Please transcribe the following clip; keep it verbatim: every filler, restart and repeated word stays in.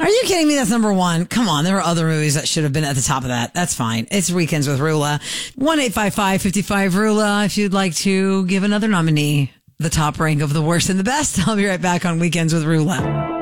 Are you kidding me? That's number one. Come on. There were other movies that should have been at the top of that. That's fine. It's Weekends with Rula. one eight five five, five five, Rula if you'd like to give another nominee the top rank of the worst and the best. I'll be right back on Weekends with Rula.